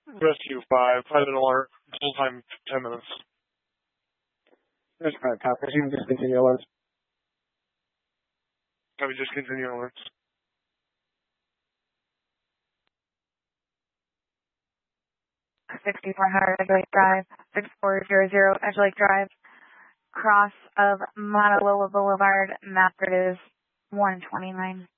Rescue 5, pilot alert, full time 10 minutes. There's 5 copies. You can just continue alerts. Can we just continue alerts? $6,400 Edge Lake Drive, 6400 Edge Lake Drive, cross of Matalua Boulevard, map grid is 129.